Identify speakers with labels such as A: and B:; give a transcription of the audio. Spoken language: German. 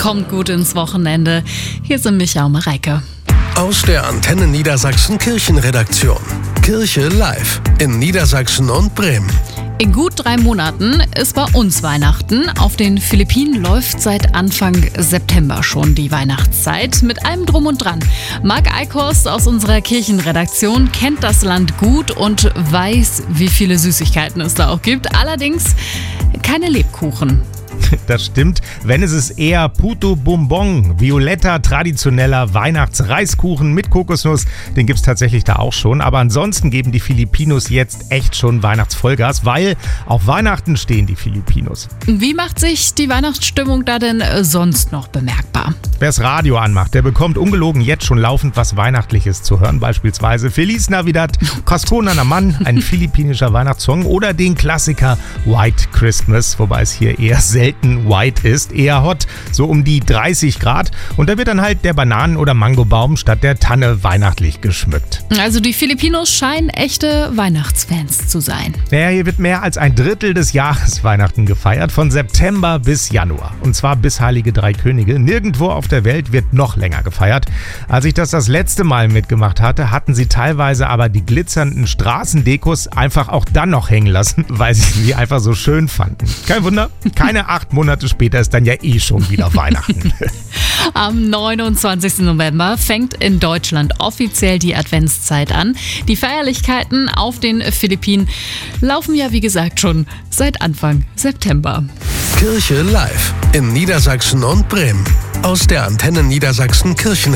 A: kommt gut ins Wochenende. Hier sind Micha und Mareike.
B: Aus der Antenne Niedersachsen Kirchenredaktion. Kirche live in Niedersachsen und Bremen.
A: In gut 3 Monaten ist bei uns Weihnachten. Auf den Philippinen läuft seit Anfang September schon die Weihnachtszeit mit allem Drum und Dran. Marc Eichhorst aus unserer Kirchenredaktion kennt das Land gut und weiß, wie viele Süßigkeiten es da auch gibt. Allerdings keine Lebkuchen.
C: Das stimmt, wenn es ist eher Puto Bonbon, violetter, traditioneller Weihnachtsreiskuchen mit Kokosnuss. Den gibt es tatsächlich da auch schon. Aber ansonsten geben die Filipinos jetzt echt schon Weihnachtsvollgas, weil auf Weihnachten stehen die Filipinos.
A: Wie macht sich die Weihnachtsstimmung da denn sonst noch bemerkbar?
C: Wer das Radio anmacht, der bekommt ungelogen jetzt schon laufend was Weihnachtliches zu hören. Beispielsweise Feliz Navidad, Costona Naman, ein philippinischer Weihnachtssong oder den Klassiker White Christmas, wobei es hier eher selten white ist, eher hot, so um die 30 Grad. Und da wird dann halt der Bananen- oder Mangobaum statt der Tanne weihnachtlich geschmückt.
A: Also die Filipinos scheinen echte Weihnachtsfans zu sein.
C: Naja, hier wird mehr als ein Drittel des Jahres Weihnachten gefeiert, von September bis Januar. Und zwar bis Heilige Drei Könige. Nirgendwo auf der Welt wird noch länger gefeiert. Als ich das letzte Mal mitgemacht hatte, hatten sie teilweise aber die glitzernden Straßendekos einfach auch dann noch hängen lassen, weil sie sie einfach so schön fanden. Kein Wunder, keine 8 Monate später ist dann ja schon wieder Weihnachten.
A: Am 29. November fängt in Deutschland offiziell die Adventszeit an. Die Feierlichkeiten auf den Philippinen laufen ja wie gesagt schon seit Anfang September.
B: Kirche live in Niedersachsen und Bremen. Aus der Antenne Niedersachsen Kirchen